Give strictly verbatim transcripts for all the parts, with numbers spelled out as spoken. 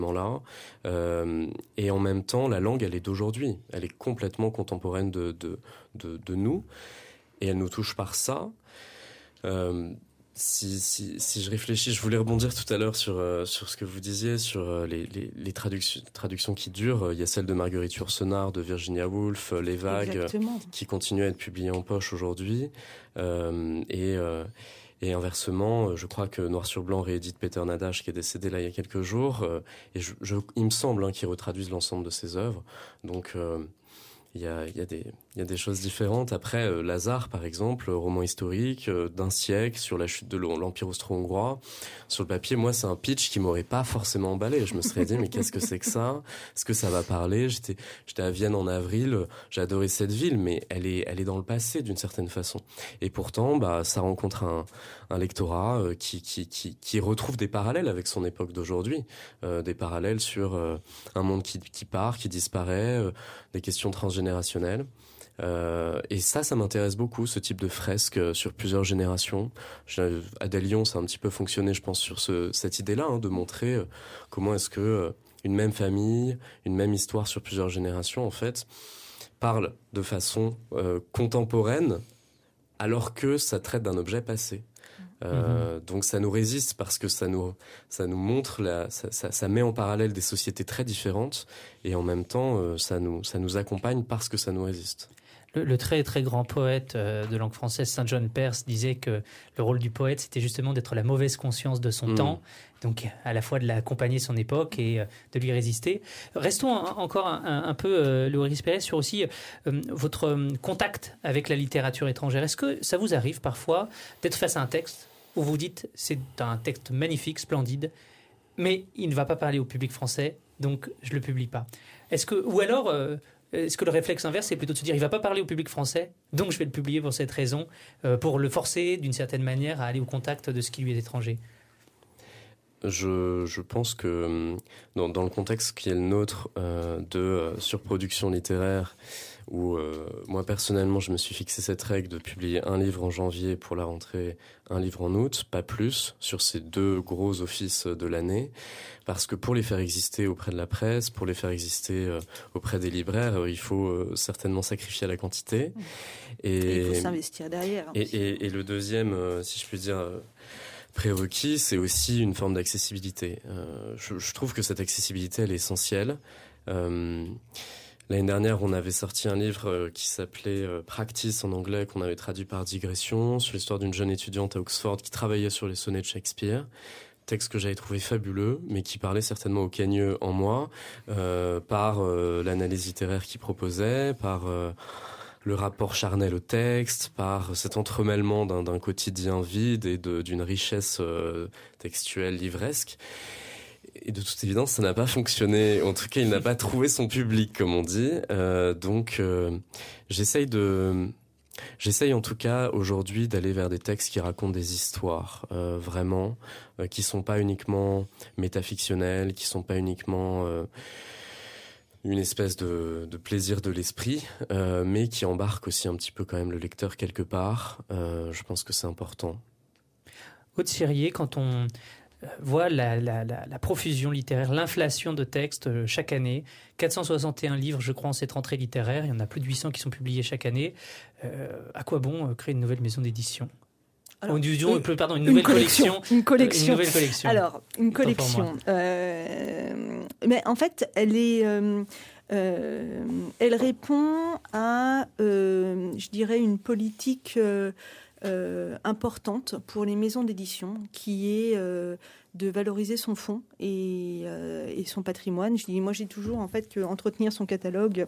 là. Euh, et en même temps, la langue, elle est d'aujourd'hui. Elle est complètement contemporaine de, de, de, de nous. Et elle nous touche par ça. Euh, si, si, si je réfléchis, je voulais rebondir tout à l'heure sur, euh, sur ce que vous disiez, sur euh, les, les, les traductions, traductions qui durent. Il y a celle de Marguerite Yourcenar, de Virginia Woolf, Les Vagues, Exactement. qui continuent à être publiées en poche aujourd'hui. Euh, et... Euh, Et inversement, je crois que Noir sur Blanc réédite Peter Nadash, qui est décédé là il y a quelques jours. Euh, et je, je, il me semble hein, qu'ils retraduisent l'ensemble de ses œuvres. Donc, euh, il y a, il y a des, il y a des choses différentes. Après, euh, Lazare, par exemple, roman historique euh, d'un siècle sur la chute de l'Empire austro-hongrois. Sur le papier, moi, c'est un pitch qui m'aurait pas forcément emballé. Je me serais dit, mais qu'est-ce que c'est que ça ? Est-ce que ça va parler ? J'étais, j'étais à Vienne en avril. J'ai adoré cette ville, mais elle est, elle est dans le passé d'une certaine façon. Et pourtant, bah, ça rencontre un, un lectorat euh, qui, qui, qui, qui retrouve des parallèles avec son époque d'aujourd'hui. Euh, des parallèles sur euh, un monde qui, qui part, qui disparaît, euh, des questions transgénérationnelles. Euh, et ça, ça m'intéresse beaucoup, ce type de fresque euh, sur plusieurs générations. Je, à Des Lions, ça a un petit peu fonctionné, je pense, sur ce, cette idée-là, hein, de montrer euh, comment est-ce que euh, une même famille, une même histoire sur plusieurs générations, en fait, parle de façon euh, contemporaine, alors que ça traite d'un objet passé. Euh, mmh. Donc ça nous résiste parce que ça nous, ça nous montre, la, ça, ça, ça met en parallèle des sociétés très différentes et en même temps, euh, ça, nous, ça nous accompagne parce que ça nous résiste. Le, le très très grand poète euh, de langue française, Saint John Perse, disait que le rôle du poète, c'était justement d'être la mauvaise conscience de son mmh. temps, donc à la fois de l'accompagner son époque et euh, de lui résister. Restons un, encore un, un peu, euh, Loris Perez, sur aussi euh, votre euh, contact avec la littérature étrangère. Est-ce que ça vous arrive parfois d'être face à un texte où vous dites c'est un texte magnifique, splendide, mais il ne va pas parler au public français, donc je ne le publie pas. Est-ce que, ou alors, euh, est-ce que le réflexe inverse, c'est plutôt de se dire il ne va pas parler au public français, donc je vais le publier pour cette raison, euh, pour le forcer d'une certaine manière à aller au contact de ce qui lui est étranger ? Je, je pense que dans, dans le contexte qui est le nôtre euh, de euh, surproduction littéraire, où euh, moi personnellement je me suis fixé cette règle de publier un livre en janvier pour la rentrée, un livre en août, pas plus, sur ces deux gros offices de l'année, parce que pour les faire exister auprès de la presse, pour les faire exister euh, auprès des libraires, euh, il faut euh, certainement sacrifier la quantité. Et, et il faut s'investir derrière. Et, et, et le deuxième, euh, si je puis dire... Euh, prérequis, c'est aussi une forme d'accessibilité. Euh, je, je trouve que cette accessibilité, elle est essentielle. Euh, l'année dernière, on avait sorti un livre euh, qui s'appelait euh, Practice en anglais, qu'on avait traduit par Digression, sur l'histoire d'une jeune étudiante à Oxford qui travaillait sur les sonnets de Shakespeare. Texte que j'avais trouvé fabuleux, mais qui parlait certainement au cagneux en moi, euh, par euh, l'analyse littéraire qu'il proposait, par... Euh, le rapport charnel au texte, par cet entremêlement d'un, d'un quotidien vide et de, d'une richesse euh, textuelle livresque. Et de toute évidence, ça n'a pas fonctionné. En tout cas, il n'a pas trouvé son public, comme on dit. Euh, donc, euh, j'essaye de... J'essaye en tout cas aujourd'hui d'aller vers des textes qui racontent des histoires, euh, vraiment, euh, qui sont pas uniquement métafictionnels, qui sont pas uniquement... Euh, une espèce de, de plaisir de l'esprit, euh, mais qui embarque aussi un petit peu quand même le lecteur quelque part. Euh, je pense que c'est important. Aude Sirier, quand on voit la, la, la, la profusion littéraire, l'inflation de textes chaque année, quatre cent soixante et un livres, je crois, en cette rentrée littéraire, il y en a plus de huit cents qui sont publiés chaque année. Euh, à quoi bon créer une nouvelle maison d'édition ? Alors, disons, une, pardon, une nouvelle une collection, collection. Une collection. Une nouvelle collection. Alors, une collection. Euh, mais en fait, elle est, euh, euh, elle répond à, euh, je dirais, une politique euh, euh, importante pour les maisons d'édition, qui est euh, de valoriser son fonds et, euh, et son patrimoine. Je dis, moi, j'ai toujours en fait que entretenir son catalogue.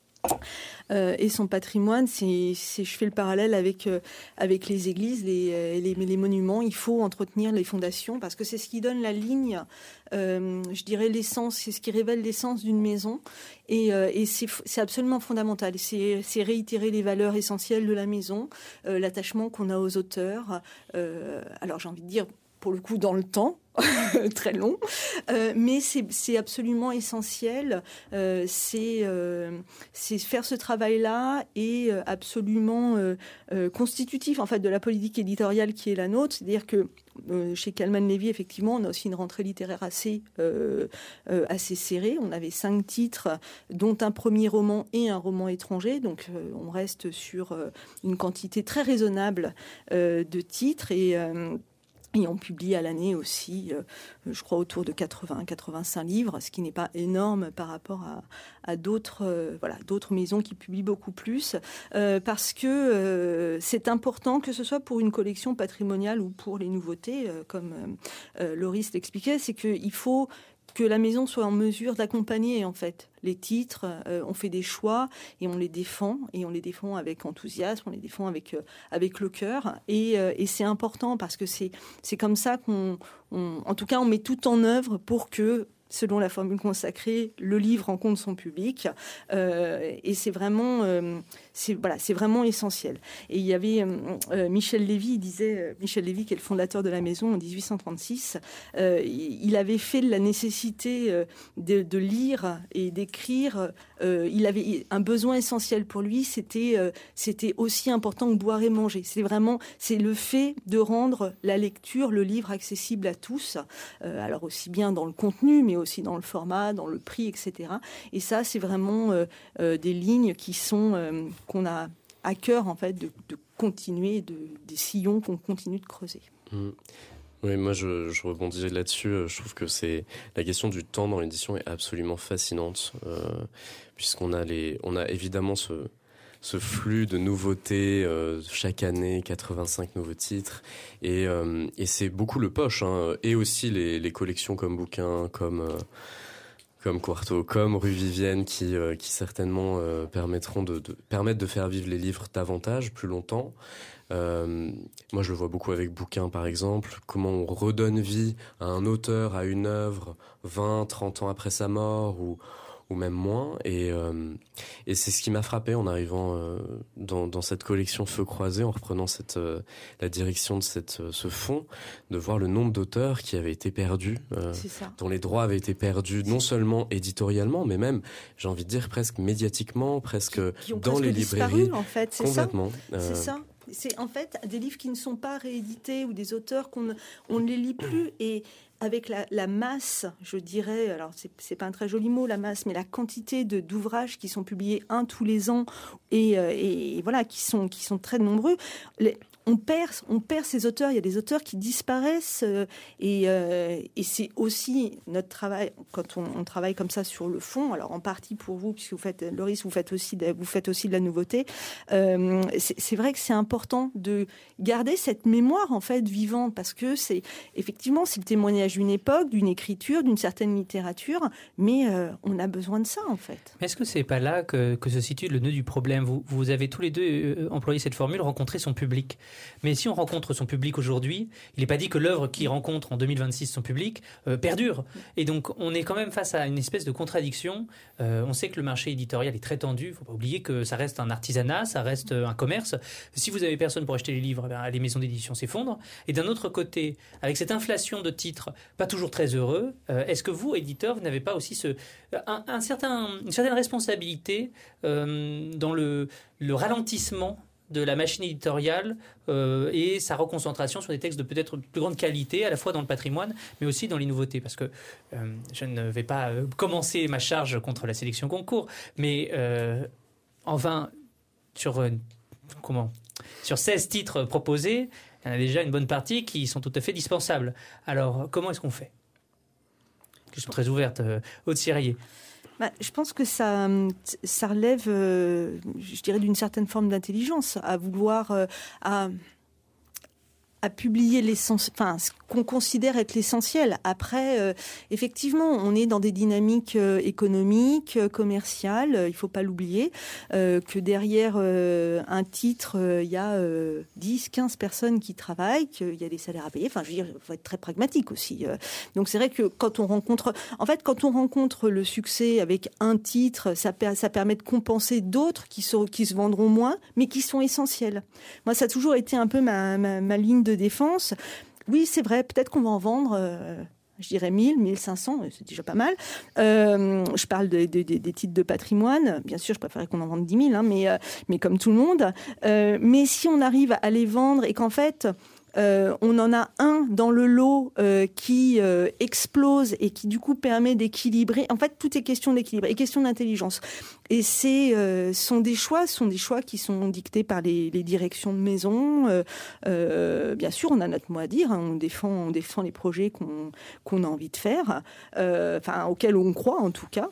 Euh, et son patrimoine, c'est, c'est, je fais le parallèle avec, euh, avec les églises, les, les, les monuments. Il faut entretenir les fondations parce que c'est ce qui donne la ligne, euh, je dirais l'essence, c'est ce qui révèle l'essence d'une maison. Et, euh, et c'est, c'est absolument fondamental. C'est, c'est réitérer les valeurs essentielles de la maison, euh, l'attachement qu'on a aux auteurs. Euh, alors j'ai envie de dire... pour le coup dans le temps, très long, euh, mais c'est, c'est absolument essentiel. Euh, c'est, euh, c'est faire ce travail-là et euh, absolument euh, euh, constitutif en fait de la politique éditoriale qui est la nôtre. C'est-à-dire que euh, chez Calman Levy, effectivement, on a aussi une rentrée littéraire assez euh, euh, assez serrée. On avait cinq titres, dont un premier roman et un roman étranger. Donc, euh, on reste sur euh, une quantité très raisonnable euh, de titres et euh, Et on publie à l'année aussi, euh, je crois, autour de quatre-vingts à quatre-vingt-cinq livres, ce qui n'est pas énorme par rapport à, à d'autres, euh, voilà, d'autres maisons qui publient beaucoup plus, euh, parce que euh, c'est important, que ce soit pour une collection patrimoniale ou pour les nouveautés, euh, comme euh, Loris l'expliquait, c'est qu'il faut que la maison soit en mesure d'accompagner en fait les titres. Euh, on fait des choix et on les défend et on les défend avec enthousiasme, on les défend avec euh, avec le cœur et, euh, et c'est important parce que c'est c'est comme ça qu'on, on, en tout cas, on met tout en œuvre pour que, selon la formule consacrée, le livre rencontre son public euh, et c'est vraiment euh, c'est voilà c'est vraiment essentiel. Et il y avait euh, Michel Lévy, il disait euh, Michel Lévy qui est le fondateur de la maison en dix-huit cent trente-six, euh, il avait fait de la nécessité euh, de, de lire et d'écrire, euh, il avait un besoin essentiel pour lui, c'était euh, c'était aussi important que boire et manger. C'est vraiment c'est le fait de rendre la lecture, le livre accessible à tous, euh, alors aussi bien dans le contenu mais aussi dans le format, dans le prix, et cetera. Et ça, c'est vraiment euh, euh, des lignes qui sont euh, qu'on a à cœur en fait de, de continuer, de, des sillons qu'on continue de creuser. Mmh. Oui, moi je, je rebondis là-dessus. Je trouve que c'est la question du temps dans l'édition est absolument fascinante, euh, puisqu'on a les, on a évidemment ce ce flux de nouveautés euh, chaque année, quatre-vingt-cinq nouveaux titres, et euh, et c'est beaucoup le poche, hein, et aussi les les collections comme bouquins, comme euh, comme Quarto, comme Rue Vivienne, qui euh, qui certainement euh, permettront de, de permettre de faire vivre les livres davantage, plus longtemps. Euh, moi, je le vois beaucoup avec bouquins, par exemple. Comment on redonne vie à un auteur, à une œuvre, vingt, trente ans après sa mort, ou ou même moins. Et, euh, et c'est ce qui m'a frappé en arrivant euh, dans, dans cette collection Feux croisés, en reprenant cette, euh, la direction de cette, ce fonds, de voir le nombre d'auteurs qui avaient été perdus, euh, dont les droits avaient été perdus, non seulement éditorialement, mais même, j'ai envie de dire, presque médiatiquement, presque qui, qui ont dans presque les disparu, librairies. En fait, c'est complètement. Ça euh... C'est ça. C'est en fait des livres qui ne sont pas réédités ou des auteurs qu'on ne, on ne les lit plus. Et avec la, la masse, je dirais, alors c'est, c'est pas un très joli mot la masse, mais la quantité de, d'ouvrages qui sont publiés un tous les ans et, et, et voilà, qui sont, qui sont très nombreux, les, on perd, on perd ces auteurs. Il y a des auteurs qui disparaissent euh, et, euh, et c'est aussi notre travail quand on, on travaille comme ça sur le fond. Alors en partie pour vous, puisque vous faites, Loris, vous faites aussi, de, vous faites aussi de la nouveauté. Euh, c'est, c'est vrai que c'est important de garder cette mémoire en fait vivante parce que c'est effectivement c'est le témoignage d'une époque, d'une écriture, d'une certaine littérature, mais euh, on a besoin de ça en fait. Mais est-ce que c'est pas là que, que se situe le nœud du problème ? Vous, vous avez tous les deux euh, employé cette formule, rencontrer son public. Mais si on rencontre son public aujourd'hui, il n'est pas dit que l'œuvre qui rencontre en deux mille vingt-six son public euh, perdure. Et donc, on est quand même face à une espèce de contradiction. Euh, on sait que le marché éditorial est très tendu. Il ne faut pas oublier que ça reste un artisanat, ça reste un commerce. Si vous n'avez personne pour acheter les livres, ben, les maisons d'édition s'effondrent. Et d'un autre côté, avec cette inflation de titres, pas toujours très heureux, euh, est-ce que vous, éditeurs, vous n'avez pas aussi ce, un, un certain, une certaine responsabilité euh, dans le, le ralentissement de la machine éditoriale euh, et sa reconcentration sur des textes de peut-être plus grande qualité, à la fois dans le patrimoine, mais aussi dans les nouveautés. Parce que euh, je ne vais pas euh, commencer ma charge contre la sélection concours, mais euh, enfin, sur, euh, comment, sur seize titres proposés, il y en a déjà une bonne partie qui sont tout à fait dispensables. Alors, comment est-ce qu'on fait ? Question très ouverte, euh, Aude Sirrier. Bah, je pense que ça, ça relève, euh, je dirais, d'une certaine forme d'intelligence, à vouloir, euh, à, à publier l'essentiel, enfin, ce qu'on considère être l'essentiel. Après, euh, effectivement, on est dans des dynamiques euh, économiques, euh, commerciales, euh, il ne faut pas l'oublier, euh, que derrière euh, un titre, il euh, y a euh, dix, quinze personnes qui travaillent, qu'il y a des salaires à payer. Enfin, je veux dire, il faut être très pragmatique aussi. Euh. Donc, c'est vrai que quand on rencontre, en fait, quand on rencontre le succès avec un titre, ça, ça permet de compenser d'autres qui, sont, qui se vendront moins, mais qui sont essentiels. Moi, ça a toujours été un peu ma, ma, ma ligne de de défense. oui, c'est vrai, peut-être qu'on va en vendre... Euh, je dirais mille, mille cinq cents, c'est déjà pas mal. Euh, je parle de, de, de, des titres de patrimoine. Bien sûr, je préférerais qu'on en vende dix mille, hein, mais, euh, mais comme tout le monde. Euh, mais si on arrive à les vendre et qu'en fait... Euh, on en a un dans le lot euh, qui euh, explose et qui du coup permet d'équilibrer. En fait, tout est question d'équilibre et question d'intelligence. Et c'est euh, sont des choix, sont des choix qui sont dictés par les, les directions de maison. Euh, euh, bien sûr, on a notre mot à dire. Hein, on défend, on défend les projets qu'on qu'on a envie de faire, euh, enfin auxquels on croit en tout cas.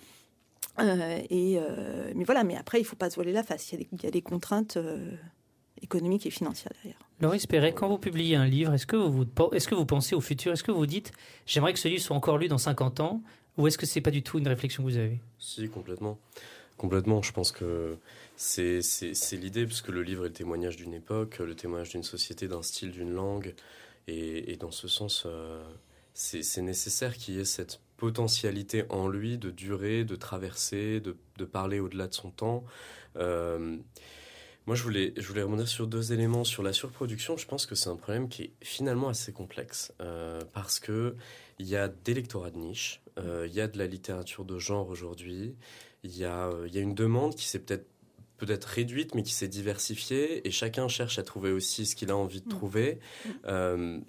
Euh, et euh, mais voilà. Mais après, il faut pas se voiler la face. Il y a des, il y a des contraintes euh, économiques et financières derrière. Loris Perret, quand vous publiez un livre, est-ce que vous, est-ce que vous pensez au futur ? Est-ce que vous dites « j'aimerais que ce livre soit encore lu dans cinquante ans » ou est-ce que ce n'est pas du tout une réflexion que vous avez ? Si, complètement. Complètement. Je pense que c'est, c'est, c'est l'idée, parce que le livre est le témoignage d'une époque, le témoignage d'une société, d'un style, d'une langue. Et, et dans ce sens, euh, c'est, c'est nécessaire qu'il y ait cette potentialité en lui de durer, de traverser, de, de parler au-delà de son temps. Euh, Moi, je voulais, je voulais rebondir sur deux éléments. Sur la surproduction, je pense que c'est un problème qui est finalement assez complexe euh, parce qu'il y a des lectorats de niche, il euh, y a de la littérature de genre aujourd'hui, il y a, euh, y a une demande qui s'est peut-être, peut-être réduite, mais qui s'est diversifiée et chacun cherche à trouver aussi ce qu'il a envie de trouver. Euh,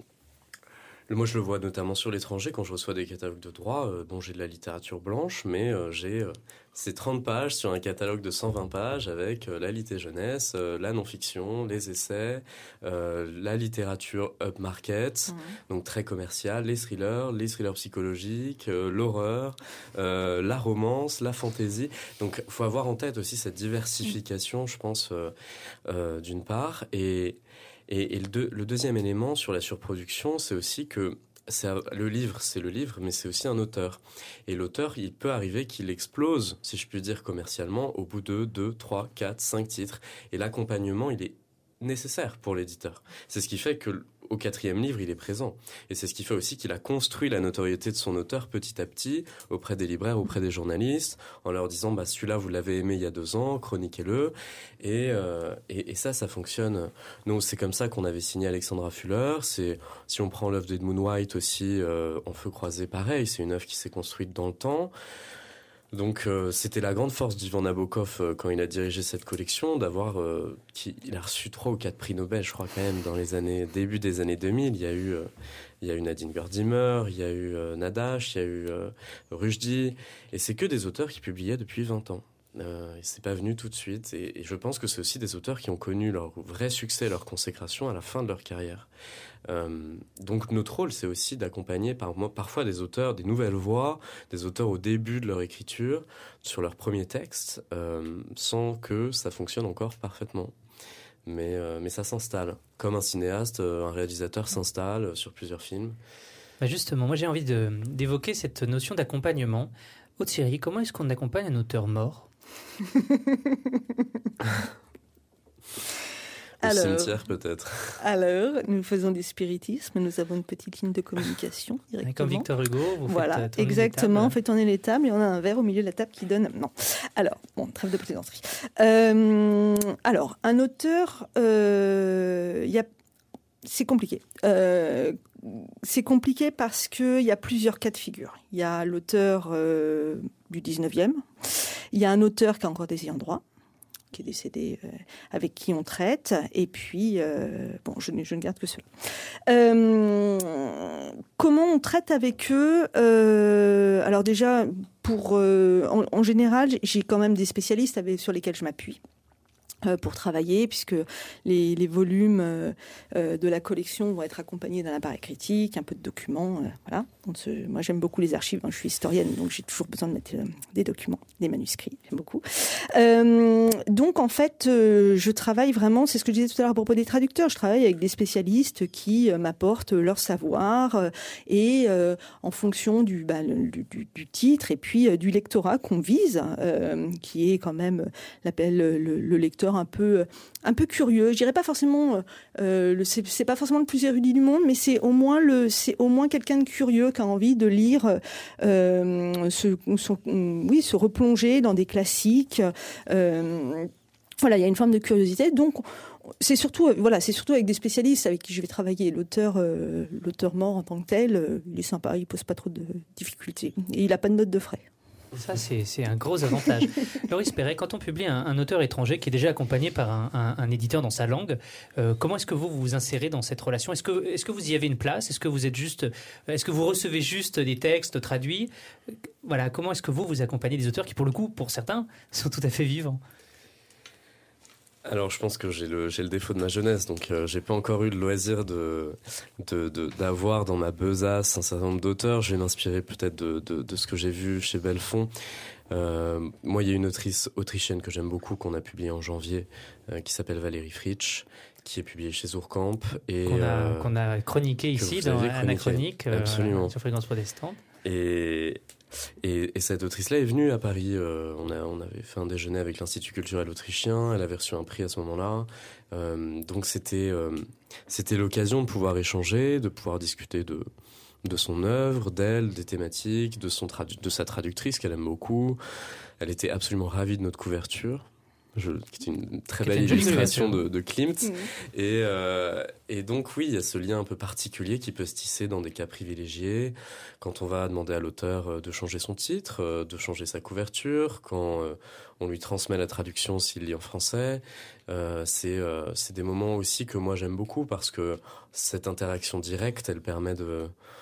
Moi, je le vois notamment sur l'étranger, quand je reçois des catalogues de droit. Euh, bon, j'ai de la littérature blanche, mais euh, j'ai euh, ces trente pages sur un catalogue de cent vingt pages avec euh, la litté jeunesse, euh, la non-fiction, les essais, euh, la littérature upmarket, mmh. donc très commerciale, les thrillers, les thrillers psychologiques, euh, l'horreur, euh, la romance, la fantaisie. Donc, il faut avoir en tête aussi cette diversification, mmh. je pense, euh, euh, d'une part, et... Et, et le, deux, le deuxième élément sur la surproduction, c'est aussi que c'est, le livre, c'est le livre, mais c'est aussi un auteur. Et l'auteur, il peut arriver qu'il explose, si je puis dire commercialement, au bout de deux, trois, quatre, cinq titres. Et l'accompagnement, il est nécessaire pour l'éditeur. C'est ce qui fait que au quatrième livre, il est présent. Et c'est ce qui fait aussi qu'il a construit la notoriété de son auteur petit à petit auprès des libraires, auprès des journalistes, en leur disant bah, « celui-là, vous l'avez aimé il y a deux ans, chroniquez-le ». Et, euh, et, et ça, ça fonctionne. Nous, c'est comme ça qu'on avait signé Alexandra Fuller. C'est, si on prend l'œuvre d'Edmund White aussi, euh, En feu croisé, pareil, c'est une œuvre qui s'est construite dans le temps. Donc euh, c'était la grande force d'Ivan Nabokov euh, quand il a dirigé cette collection, d'avoir euh, qui, il a reçu trois ou quatre prix Nobel, je crois quand même dans les années début des années deux mille. Il y a eu euh, il y a eu Nadine Gordimer, il y a eu euh, Nadache, il y a eu euh, Rushdie, et c'est que des auteurs qui publiaient depuis vingt ans. Euh, et c'est pas venu tout de suite, et, et je pense que c'est aussi des auteurs qui ont connu leur vrai succès, leur consécration à la fin de leur carrière. Euh, donc notre rôle, c'est aussi d'accompagner par, parfois des auteurs, des nouvelles voix, des auteurs au début de leur écriture, sur leur premier texte, euh, sans que ça fonctionne encore parfaitement. Mais, euh, mais ça s'installe. Comme un cinéaste, un réalisateur s'installe sur plusieurs films. Bah justement, moi j'ai envie de, d'évoquer cette notion d'accompagnement. Aude Siri, comment est-ce qu'on accompagne un auteur mort ? Au alors, cimetière peut-être. Alors, nous faisons du spiritisme, nous avons une petite ligne de communication directement. Comme Victor Hugo, vous voilà, faites tourner exactement, on fait tourner les tables et on a un verre au milieu de la table qui donne... Non. Alors, bon, trêve de plaisanterie. Euh, alors, un auteur, euh, y a... c'est compliqué. Euh, c'est compliqué parce qu'il y a plusieurs cas de figure. Il y a l'auteur euh, du dix-neuvième, il y a un auteur qui a encore des ayants droit, qui est décédé, euh, avec qui on traite, et puis, euh, bon, je ne, je ne garde que cela. Euh, comment on traite avec eux euh, Alors déjà, pour, euh, en, en général, j'ai quand même des spécialistes avec, sur lesquels je m'appuie euh, pour travailler, puisque les, les volumes euh, de la collection vont être accompagnés d'un appareil critique, un peu de documents, euh, voilà. Donc, ce, moi, j'aime beaucoup les archives, hein, je suis historienne, donc j'ai toujours besoin de mettre euh, des documents, des manuscrits, j'aime beaucoup. Euh, donc, en fait, euh, je travaille vraiment, c'est ce que je disais tout à l'heure à propos des traducteurs, je travaille avec des spécialistes qui euh, m'apportent leur savoir euh, et euh, en fonction du, bah, du, du, du titre et puis euh, du lectorat qu'on vise, euh, qui est quand même, l'appelle le, le lecteur un peu, un peu curieux. Je dirais pas forcément, euh, le, c'est, c'est pas forcément le plus érudit du monde, mais c'est au moins le, c'est au moins quelqu'un de curieux qui a envie de lire, euh, se, se, oui, se replonger dans des classiques. Euh, voilà, il y a une forme de curiosité. Donc, c'est surtout, voilà, c'est surtout avec des spécialistes avec qui je vais travailler. L'auteur, euh, l'auteur mort en tant que tel, euh, il est sympa, il pose pas trop de difficultés et il a pas de note de frais. Ça, c'est, c'est un gros avantage. Loris Perret, quand on publie un, un auteur étranger qui est déjà accompagné par un, un, un éditeur dans sa langue, euh, comment est-ce que vous vous insérez dans cette relation ? Est-ce que, est-ce que vous y avez une place ? Est-ce que vous êtes juste, est-ce que vous recevez juste des textes traduits ? Voilà, comment est-ce que vous vous accompagnez des auteurs qui, pour le coup, pour certains, sont tout à fait vivants ? Alors, je pense que j'ai le, j'ai le défaut de ma jeunesse, donc euh, j'ai pas encore eu le loisir de, de, de, d'avoir dans ma besace un certain nombre d'auteurs. Je vais m'inspirer peut-être de, de, de ce que j'ai vu chez Belfond. Euh, moi, il y a une autrice autrichienne que j'aime beaucoup, qu'on a publiée en janvier, euh, qui s'appelle Valérie Fritsch, qui est publiée chez Zourkamp. Et, qu'on, a, euh, qu'on a chroniqué ici dans Anachronique, euh, sur Fréquence Protestante. Et... Et, et cette autrice-là est venue à Paris. Euh, on, a, on avait fait un déjeuner avec l'Institut culturel autrichien. Elle avait reçu un prix à ce moment-là. Euh, donc c'était, euh, c'était l'occasion de pouvoir échanger, de pouvoir discuter de, de son œuvre, d'elle, des thématiques, de, son tradu- de sa traductrice qu'elle aime beaucoup. Elle était absolument ravie de notre couverture. Je, qui est une très belle illustration de, de Klimt. Mmh. Et, euh, et donc, oui, il y a ce lien un peu particulier qui peut se tisser dans des cas privilégiés. Quand on va demander à l'auteur de changer son titre, de changer sa couverture, quand euh, on lui transmet la traduction s'il lit en français. Euh, c'est, euh, c'est des moments aussi que moi j'aime beaucoup parce que cette interaction directe, elle permet de...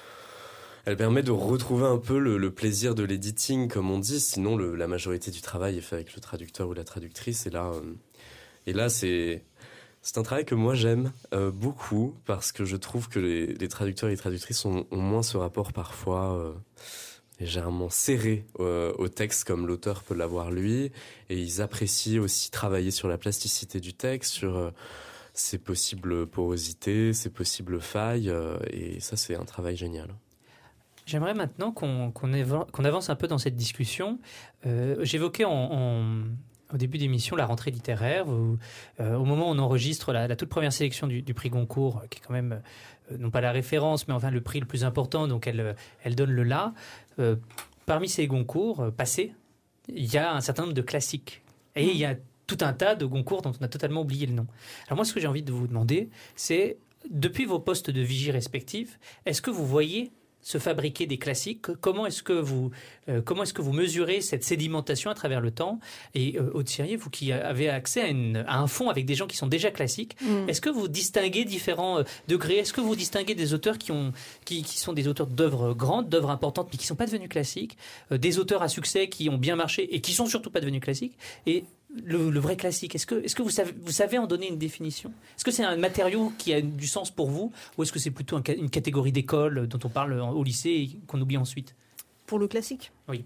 Elle permet de retrouver un peu le, le plaisir de l'editing, comme on dit. Sinon, le, la majorité du travail est fait avec le traducteur ou la traductrice. Et là, euh, et là c'est, c'est un travail que moi j'aime euh, beaucoup parce que je trouve que les, les traducteurs et les traductrices ont, ont moins ce rapport parfois euh, légèrement serré euh, au texte comme l'auteur peut l'avoir lui. Et ils apprécient aussi travailler sur la plasticité du texte, sur euh, ses possibles porosités, ses possibles failles. Euh, et ça, c'est un travail génial. J'aimerais maintenant qu'on, qu'on, évo- qu'on avance un peu dans cette discussion. Euh, j'évoquais en, en, au début d'émission la rentrée littéraire, où, euh, au moment où on enregistre la, la toute première sélection du, du prix Goncourt, qui est quand même, euh, non pas la référence, mais enfin le prix le plus important, donc elle, elle donne le là. Euh, parmi ces Goncourt euh, passés, il y a un certain nombre de classiques. Et il y a tout un tas de Goncourt dont on a totalement oublié le nom. Alors moi, ce que j'ai envie de vous demander, c'est, depuis vos postes de vigie respectifs, est-ce que vous voyez se fabriquer des classiques? Comment est-ce que vous, euh, comment est-ce que vous mesurez cette sédimentation à travers le temps? Et euh, Aude Sirié, vous qui avez accès à, une, à un fonds avec des gens qui sont déjà classiques, mmh. est-ce que vous distinguez différents euh, degrés? Est-ce que vous distinguez des auteurs qui, ont, qui, qui sont des auteurs d'œuvres grandes, d'œuvres importantes, mais qui ne sont pas devenus classiques, euh, des auteurs à succès qui ont bien marché et qui ne sont surtout pas devenus classiques? Et Le, le vrai classique, est-ce que, est-ce que vous, savez, vous savez en donner une définition? Est-ce que c'est un matériau qui a du sens pour vous, ou est-ce que c'est plutôt un, une catégorie d'école dont on parle au lycée et qu'on oublie ensuite? Pour le classique? Oui.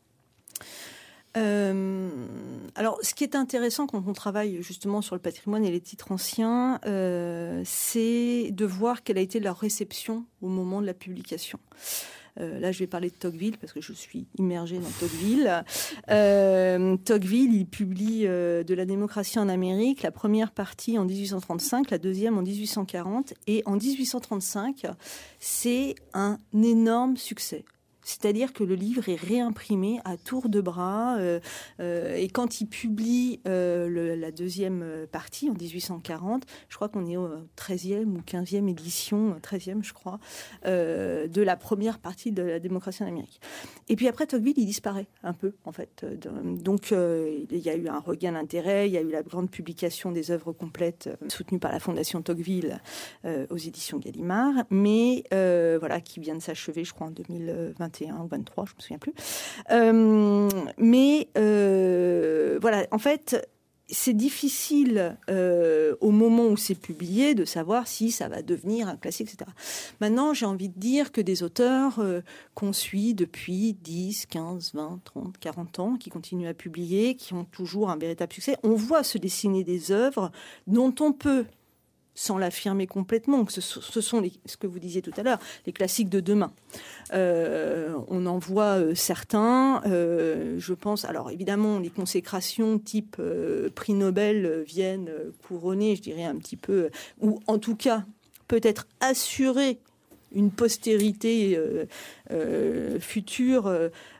Euh, alors, ce qui est intéressant quand on travaille justement sur le patrimoine et les titres anciens, euh, c'est de voir quelle a été leur réception au moment de la publication. Euh, là, je vais parler de Tocqueville parce que je suis immergée dans Tocqueville. Euh, Tocqueville, il publie euh, de la démocratie en Amérique, la première partie en dix-huit cent trente-cinq, la deuxième en dix-huit cent quarante. Et en dix-huit cent trente-cinq, c'est un énorme succès. C'est-à-dire que le livre est réimprimé à tour de bras. Euh, euh, et quand il publie euh, le, la deuxième partie, en dix-huit cent quarante, je crois qu'on est au treizième ou quinzième édition, treizième je crois, euh, de la première partie de la démocratie en Amérique. Et puis après, Tocqueville, il disparaît un peu, en fait. Donc, euh, il y a eu un regain d'intérêt, il y a eu la grande publication des œuvres complètes euh, soutenues par la Fondation Tocqueville euh, aux éditions Gallimard, mais euh, voilà, qui vient de s'achever, je crois, en deux mille vingt et un ou vingt-trois, je ne me souviens plus. Euh, mais euh, voilà, en fait, c'est difficile euh, au moment où c'est publié de savoir si ça va devenir un classique, et cetera. Maintenant, j'ai envie de dire que des auteurs euh, qu'on suit depuis dix, quinze, vingt, trente, quarante ans, qui continuent à publier, qui ont toujours un véritable succès, on voit se dessiner des œuvres dont on peut, sans l'affirmer complètement, que ce, ce sont les, ce que vous disiez tout à l'heure, les classiques de demain. Euh, on en voit euh, certains, euh, je pense, alors évidemment, les consécrations type euh, prix Nobel euh, viennent euh, couronner, je dirais un petit peu, euh, ou en tout cas, peut-être assurer une postérité euh, euh, future, euh,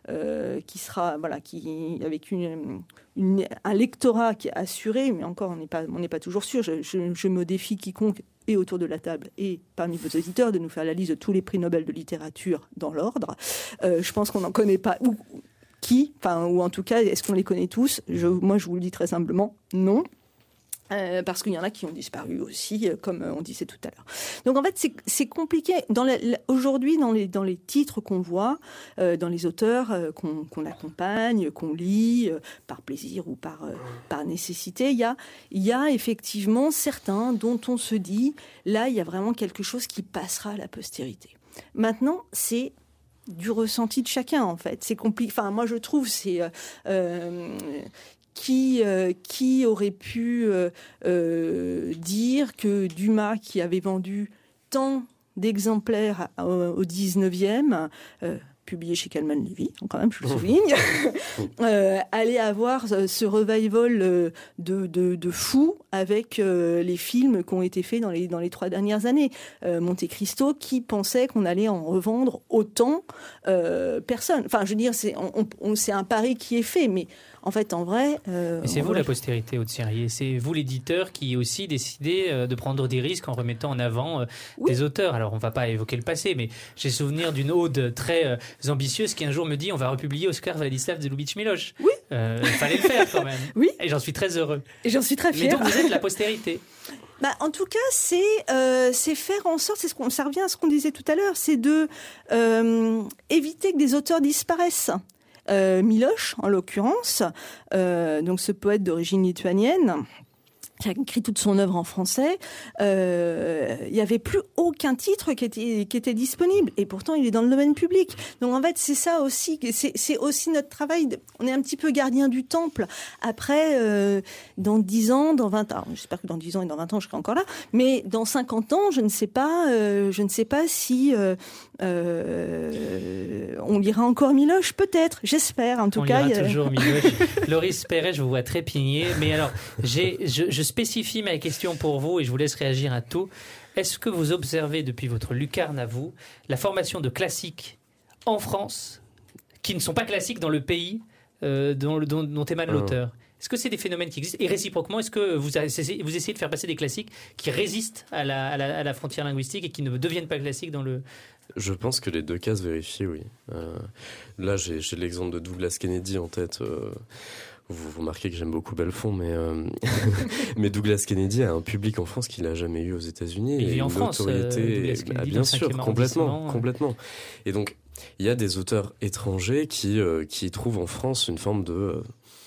euh, qui sera, voilà, qui, avec une, une, un lectorat qui est assuré, mais encore, on n'est pas, on n'est pas toujours sûr. Je, je, je me défie quiconque, et autour de la table, et parmi vos auditeurs, de nous faire la liste de tous les prix Nobel de littérature dans l'ordre. Euh, je pense qu'on n'en connaît pas... Ou, qui, enfin, ou en tout cas, est-ce qu'on les connaît tous ? je, Moi, je vous le dis très simplement, non. Euh, parce qu'il y en a qui ont disparu aussi, euh, comme on disait tout à l'heure. Donc en fait, c'est, c'est compliqué. Dans la, la, aujourd'hui, dans les, dans les titres qu'on voit, euh, dans les auteurs euh, qu'on, qu'on accompagne, qu'on lit, euh, par plaisir ou par, euh, par nécessité, il y a, il y a effectivement certains dont on se dit, là, il y a vraiment quelque chose qui passera à la postérité. Maintenant, c'est du ressenti de chacun, en fait. C'est compliqué. Enfin, moi, je trouve, c'est... Euh, euh, Qui, euh, qui aurait pu euh, euh, dire que Dumas, qui avait vendu tant d'exemplaires au, au dix-neuvième, euh, publié chez Calman Levy, quand même, je le souligne, euh, allait avoir ce revival de, de, de fou avec euh, les films qui ont été faits dans les, dans les trois dernières années. Euh, Monte Cristo, qui pensait qu'on allait en revendre autant, euh, personne. Enfin, je veux dire, c'est, on, on, c'est un pari qui est fait, mais en fait, en vrai... Euh, mais c'est vous vrai... la postérité, Aude-Sirier. C'est vous l'éditeur qui aussi décidé euh, de prendre des risques en remettant en avant euh, oui. des auteurs. Alors, on ne va pas évoquer le passé, mais j'ai souvenir d'une Aude très euh, ambitieuse qui un jour me dit on va republier Oskar Vladislav Zelubitch-Miloš. Oui. Euh, il fallait le faire quand même. Oui. Et j'en suis très heureux. Et j'en suis très fière. Mais donc, vous êtes la postérité. Bah, en tout cas, c'est, euh, c'est faire en sorte, c'est ce qu'on, ça revient à ce qu'on disait tout à l'heure, c'est de euh, éviter que des auteurs disparaissent. Euh, Miloš, en l'occurrence, euh, donc ce poète d'origine lituanienne, qui a écrit toute son œuvre en français, euh, il n'y avait plus aucun titre qui était, qui était disponible. Et pourtant, il est dans le domaine public. Donc, en fait, c'est ça aussi, c'est, c'est aussi notre travail. De, on est un petit peu gardien du temple. Après, euh, dans dix ans, dans vingt ans, j'espère que dans dix ans et dans vingt ans, je serai encore là, mais dans cinquante ans, je ne sais pas, euh, je ne sais pas si euh, euh, on lira encore Miloš, peut-être, j'espère. En tout on cas, lira a... toujours Miloš. Loris Perret, je vous vois trépigner. Mais alors, j'ai, je, je spécifie ma question pour vous et je vous laisse réagir à tout. Est-ce que vous observez depuis votre lucarne à vous la formation de classiques en France qui ne sont pas classiques dans le pays euh, dont, dont, dont émane oh. l'auteur ? Est-ce que c'est des phénomènes qui existent ? Et réciproquement, est-ce que vous essayez, vous essayez de faire passer des classiques qui résistent à la, à, la, à la frontière linguistique et qui ne deviennent pas classiques dans le... Je pense que les deux cas se vérifient, oui. Euh, là, j'ai, j'ai l'exemple de Douglas Kennedy en tête. Euh, vous, vous remarquez que j'aime beaucoup Belfond, mais, euh, mais Douglas Kennedy a un public en France qu'il n'a jamais eu aux États-Unis. Il vit en une France, autorité, euh, ah, bien sûr, complètement, complètement. Et donc, il y a des auteurs étrangers qui, euh, qui trouvent en France une forme de... Euh,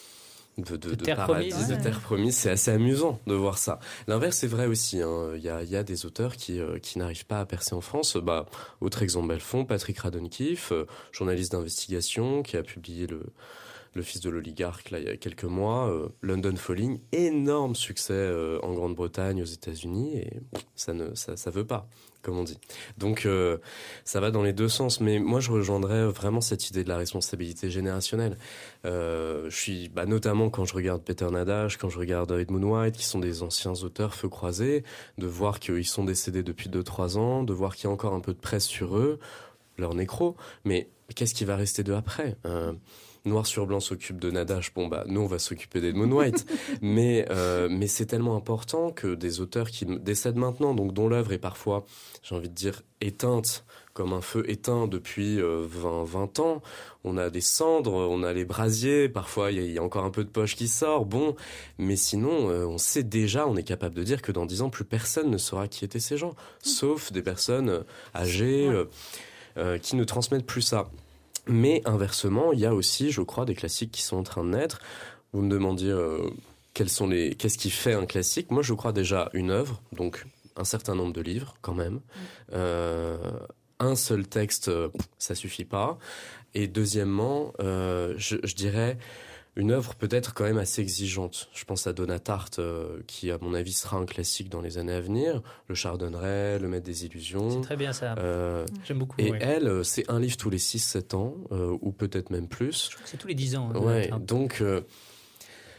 De, de, de, de terre paradis, promise. de terre promise, c'est assez amusant de voir ça. L'inverse est vrai aussi. Hein. Il y a, il y a des auteurs qui, euh, qui n'arrivent pas à percer en France. Bah, autre exemple Belfond, Patrick Radonkiff, euh, journaliste d'investigation, qui a publié le, le Fils de l'oligarque là il y a quelques mois. Euh, London Falling, énorme succès euh, en Grande-Bretagne, aux États-Unis, et ça ne, ça, ça veut pas, comme on dit. Donc euh, ça va dans les deux sens, mais moi je rejoindrais vraiment cette idée de la responsabilité générationnelle. Euh, je suis, bah, notamment quand je regarde Peter Nadaš, quand je regarde Edmund White, qui sont des anciens auteurs feu croisé, de voir qu'ils sont décédés depuis deux trois ans, de voir qu'il y a encore un peu de presse sur eux, leur nécro, mais qu'est-ce qui va rester d'eux après ? euh, Noir sur blanc s'occupe de Nadaš, bon bah nous on va s'occuper d'Edmund White, mais euh, mais c'est tellement important que des auteurs qui décèdent maintenant, donc dont l'œuvre est parfois, j'ai envie de dire, éteinte comme un feu éteint depuis euh, vingt, vingt ans. On a des cendres, on a les brasiers, parfois il y, y a encore un peu de poche qui sort, bon, mais sinon euh, on sait déjà, on est capable de dire que dans dix ans plus personne ne saura qui étaient ces gens, sauf des personnes âgées euh, euh, qui ne transmettent plus ça. Mais inversement, il y a aussi, je crois, des classiques qui sont en train de naître. Vous me demandiez euh, quels sont les, qu'est-ce qui fait un classique. Moi, je crois déjà une œuvre, donc un certain nombre de livres quand même. Euh, un seul texte, ça suffit pas. Et deuxièmement, euh, je, je dirais une œuvre peut-être quand même assez exigeante. Je pense à Donna Tartt, euh, qui à mon avis sera un classique dans les années à venir. Le Chardonneret, Le Maître des Illusions. C'est très bien ça. Euh, J'aime beaucoup. Et ouais. elle, c'est un livre tous les six sept ans, euh, ou peut-être même plus. Je crois que c'est tous les dix ans. Hein, ouais, donc... Euh,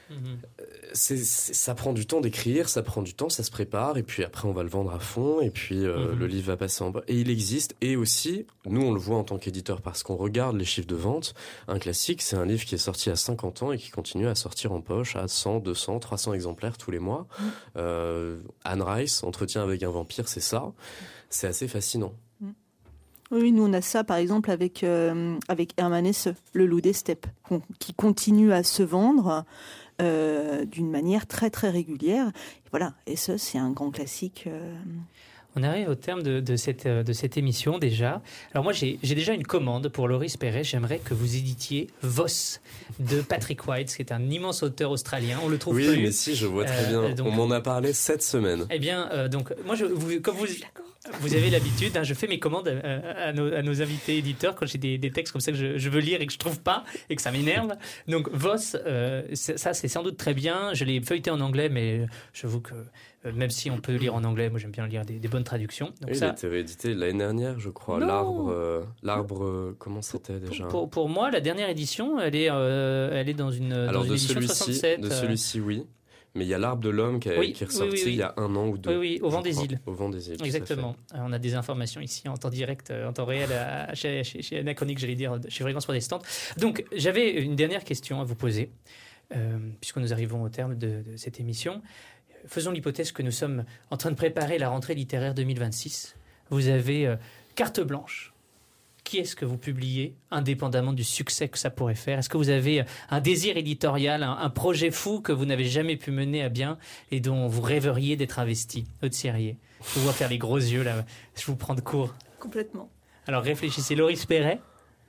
C'est, c'est, ça prend du temps d'écrire, ça prend du temps, ça se prépare, et puis après on va le vendre à fond, et puis euh, mmh. le livre va passer en bas. Et il existe, et aussi, nous on le voit en tant qu'éditeur, parce qu'on regarde les chiffres de vente. Un classique, c'est un livre qui est sorti à cinquante ans et qui continue à sortir en poche à cent, deux cents, trois cents exemplaires tous les mois. Mmh. Euh, Anne Rice, Entretien avec un vampire, c'est ça. C'est assez fascinant. Oui, nous on a ça par exemple avec, euh, avec Hermann Hesse, Le Loup des Steppes, qui continue à se vendre euh, d'une manière très très régulière. Et voilà, Hesse, c'est un grand classique. Euh... On arrive au terme de, de, cette, de cette émission déjà. Alors moi j'ai, j'ai déjà une commande pour Loris Perret. J'aimerais que vous éditiez Voss de Patrick White, qui est un immense auteur australien. On le trouve oui, plus. Oui, mais si, je vois très bien. Euh, donc, on m'en a parlé cette semaine. Eh bien, euh, donc moi, je, vous, comme vous... Vous avez l'habitude, hein, je fais mes commandes à, à, nos, à nos invités éditeurs quand j'ai des, des textes comme ça que je, je veux lire et que je trouve pas et que ça m'énerve. Donc Voss, euh, c'est, ça c'est sans doute très bien. Je l'ai feuilleté en anglais, mais j'avoue que euh, même si on peut lire en anglais, moi j'aime bien lire des, des bonnes traductions. Donc oui, ça, il a été réédité l'année dernière, je crois. Non. L'arbre, euh, l'arbre, euh, comment c'était déjà pour, pour, pour moi, la dernière édition, elle est, euh, elle est dans une, Alors, dans une de édition celui-ci, soixante-sept. De celui-ci, oui. Mais il y a l'Arbre de l'homme qui, a, oui, qui est ressorti oui, oui, oui. il y a un an ou deux. Oui, oui, au vent des îles. Au vent des îles. Exactement. On a des informations ici en temps direct, en temps réel, à, chez, chez, chez Anachronique, j'allais dire, chez Fréquence Protestante. Donc, j'avais une dernière question à vous poser, euh, puisque nous arrivons au terme de, de cette émission. Faisons l'hypothèse que nous sommes en train de préparer la rentrée littéraire deux mille vingt-six. Vous avez euh, carte blanche. Qui est-ce que vous publiez, indépendamment du succès que ça pourrait faire? Est-ce que vous avez un désir éditorial, un, un projet fou que vous n'avez jamais pu mener à bien et dont vous rêveriez d'être investi? Aude Sérier, je vous vois faire les gros yeux, là. Je vous prends de court. Complètement. Alors réfléchissez. Loris Perret?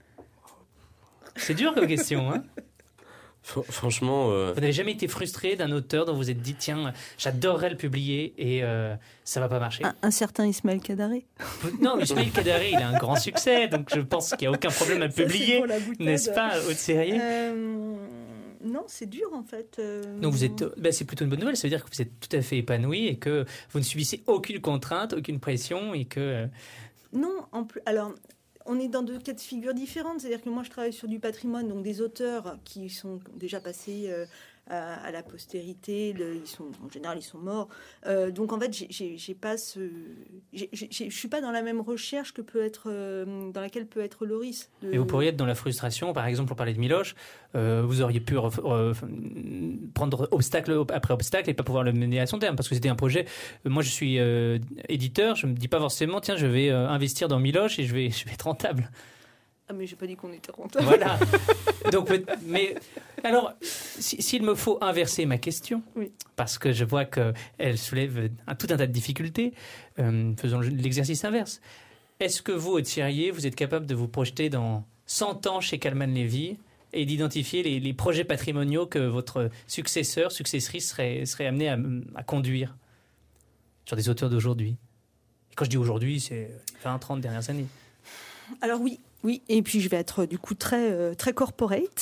C'est dur comme question, hein? Franchement... Euh... Vous n'avez jamais été frustré d'un auteur dont vous vous êtes dit, tiens, j'adorerais le publier et euh, ça ne va pas marcher? Un, un certain Ismaël Kadare. Non, Ismaël Kadare, il a un grand succès, donc je pense qu'il n'y a aucun problème à le publier, n'est-ce pas, Aude Sérier? euh... Non, c'est dur en fait. Euh... Donc vous êtes, ben c'est plutôt une bonne nouvelle, ça veut dire que vous êtes tout à fait épanoui et que vous ne subissez aucune contrainte, aucune pression et que... Non, en plus... Alors... On est dans deux cas de figure différentes. C'est-à-dire que moi, je travaille sur du patrimoine, donc des auteurs qui sont déjà passés euh, à, à la postérité. Le, ils sont, en général, ils sont morts. Euh, donc, en fait, j'ai, j'ai, j'ai pas ce... J'ai, j'ai, je suis pas dans la même recherche que peut être... Euh, dans laquelle peut être Loris. De... Et vous pourriez être dans la frustration. Par exemple, pour parler de Miloche, euh, vous auriez pu ref, ref, prendre obstacle après obstacle et pas pouvoir le mener à son terme. Parce que c'était un projet... Moi, je suis euh, éditeur. Je me dis pas forcément, tiens, je vais euh, investir dans Miloche et je vais, je vais être rentable. Ah, mais j'ai pas dit qu'on était rentable. Voilà. Donc, mais alors, si, s'il me faut inverser ma question, oui. parce que je vois qu'elle soulève un, tout un tas de difficultés, euh, faisons l'exercice inverse. Est-ce que vous, Aude Sérier, vous êtes capable de vous projeter dans cent ans chez Calman Levy et d'identifier les, les projets patrimoniaux que votre successeur, successrice serait, serait amené à, à conduire sur des auteurs d'aujourd'hui? Et quand je dis aujourd'hui, c'est les vingt, trente dernières années. Alors oui. Oui, et puis je vais être du coup très, euh, très corporate.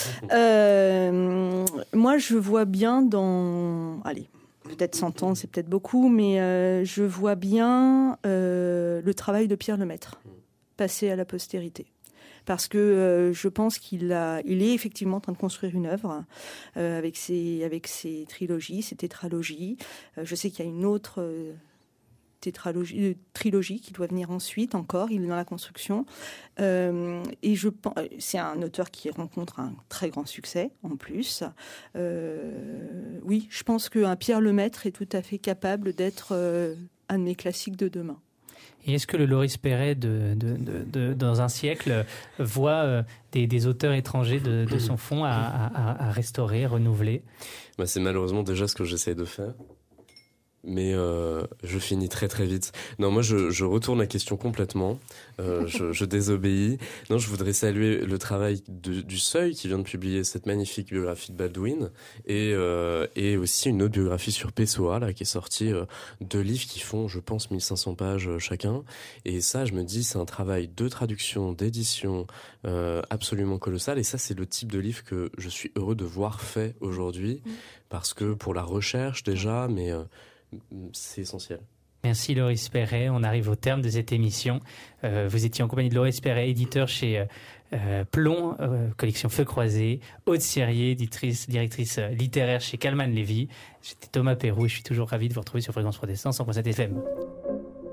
Euh, moi, je vois bien dans... Allez, peut-être cent ans, c'est peut-être beaucoup, mais euh, je vois bien euh, le travail de Pierre Lemaitre passer à la postérité. Parce que euh, je pense qu'il a, il est effectivement en train de construire une œuvre euh, avec, ses, avec ses trilogies, ses tétralogies. Euh, je sais qu'il y a une autre... Euh, tétralogie, euh, trilogie qui doit venir ensuite encore, il est dans la construction. Euh, et je pense, c'est un auteur qui rencontre un très grand succès en plus. Euh, oui, je pense qu'un Pierre Lemaitre est tout à fait capable d'être euh, un de mes classiques de demain. Et est-ce que le Loris Perret de, de, de, de, dans un siècle voit euh, des, des auteurs étrangers de, de son fonds à, à, à restaurer, renouveler? Bah, c'est malheureusement déjà ce que j'essaie de faire. Mais euh, je finis très très vite. Non, moi je, je retourne la question complètement. Euh, je, je désobéis. Non, je voudrais saluer le travail de, du Seuil qui vient de publier cette magnifique biographie de Baldwin et, euh, et aussi une autre biographie sur Pessoa là qui est sortie. Euh, deux livres qui font, je pense, mille cinq cents pages chacun. Et ça, je me dis, c'est un travail de traduction, d'édition euh, absolument colossal. Et ça, c'est le type de livre que je suis heureux de voir fait aujourd'hui, mmh. parce que pour la recherche déjà, mais euh, c'est essentiel. Merci Loris Perret. On arrive au terme de cette émission. Euh, vous étiez en compagnie de Loris Perret, éditeur chez euh, euh, Plomb, euh, collection Feu Croisé, Aude Sirier, éditrice, directrice euh, littéraire chez Calman Lévy. J'étais Thomas Perroux et je suis toujours ravi de vous retrouver sur Fréquence Protestante cent point sept F M.